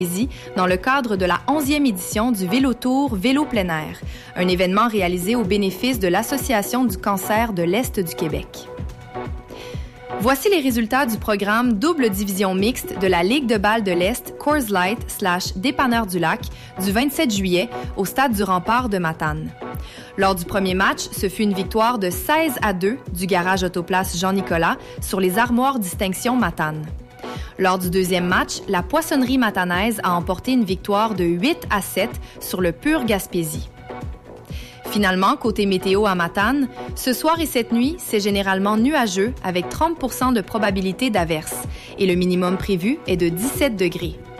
dans le cadre de la 11e édition du Vélo-Tour Vélo plein air, un événement réalisé au bénéfice de l'Association du cancer de l'Est du Québec. Voici les résultats du programme double division mixte de la Ligue de balle de l'Est Coors Light / Dépanneur du Lac du 27 juillet au Stade du Rempart de Matane. Lors du premier match, ce fut une victoire de 16-2 du garage Autoplace Jean-Nicolas sur les armoires Distinction Matane. Lors du deuxième match, la poissonnerie matanaise a emporté une victoire de 8-7 sur le Pur Gaspésie. Finalement, côté météo à Matane, ce soir et cette nuit, c'est généralement nuageux avec 30% de probabilité d'averse et le minimum prévu est de 17 degrés.